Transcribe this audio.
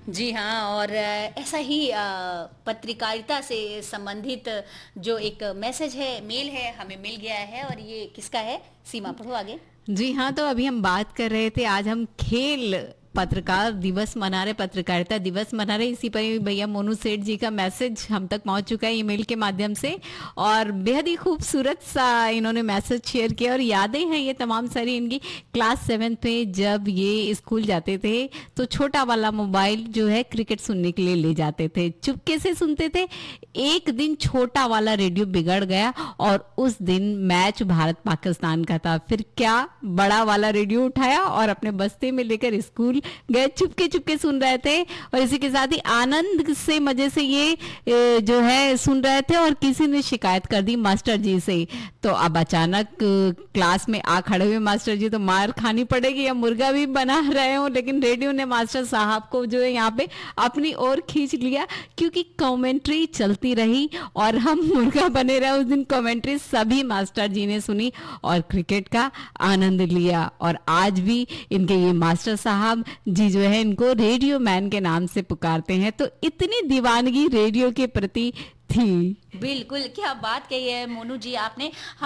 जी हाँ, और ऐसा ही पत्रकारिता से संबंधित जो एक मैसेज है, मेल है, हमें मिल गया है। और ये किसका है? सीमा, पढ़ो आगे। जी हाँ, तो अभी हम बात कर रहे थे, आज हम खेल पत्रकार दिवस मना रहे, पत्रकारिता दिवस मना रहे। इसी पर ही भैया मोनू सेठ जी का मैसेज हम तक पहुंच चुका है ईमेल के माध्यम से, और बेहद ही खूबसूरत सा इन्होंने मैसेज शेयर किया। और यादें हैं ये तमाम सारी इनकी। क्लास 7 में जब ये स्कूल जाते थे तो छोटा वाला मोबाइल जो है क्रिकेट सुनने के लिए ले जाते थे, चुपके से सुनते थे। एक दिन छोटा वाला रेडियो बिगड़ गया और उस दिन मैच भारत पाकिस्तान का था। फिर क्या, बड़ा वाला रेडियो उठाया और अपने बस्ते में लेकर स्कूल गए, चुपके चुपके सुन रहे थे। और इसी के साथ ही आनंद से, मजे से ये जो है सुन रहे थे। और किसी ने शिकायत कर दी मास्टर जी से, तो अब अचानक क्लास में आ खड़े हुए मास्टर जी, तो मार खानी पड़ेगी या मुर्गा भी बना रहे हो, लेकिन रेडियो ने मास्टर साहब को जो है यहाँ पे अपनी ओर खींच लिया, क्योंकि कमेंट्री चलती रही और हम मुर्गा बने रहे। उस दिन कमेंट्री सभी मास्टर जी ने सुनी और क्रिकेट का आनंद लिया। और आज भी इनके ये मास्टर साहब जी जो है इनको रेडियो मैन के नाम से पुकारते हैं। तो इतनी दीवानगी रेडियो के प्रति थी। बिल्कुल, क्या बात कही है मोनू जी आपने।